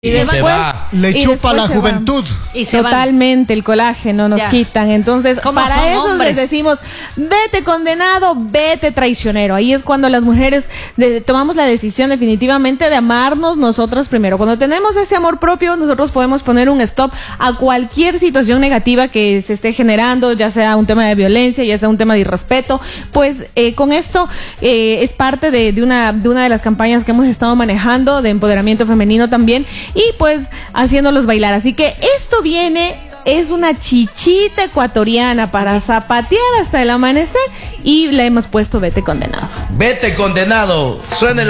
Y después le chupa la juventud. Y totalmente el colágeno nos quitan. Entonces, para eso les decimos, vete condenado, vete traicionero. Ahí es cuando las mujeres tomamos la decisión definitivamente de amarnos nosotras primero. Cuando tenemos ese amor propio, nosotros podemos poner un stop a cualquier situación negativa que se esté generando, ya sea un tema de violencia, ya sea un tema de irrespeto. Pues con esto es parte de una de las campañas que hemos estado manejando de empoderamiento femenino también, y pues haciéndolos bailar. Así que esto es una chichita ecuatoriana para zapatear hasta el amanecer, y le hemos puesto Vete Condenado. Vete Condenado, suena el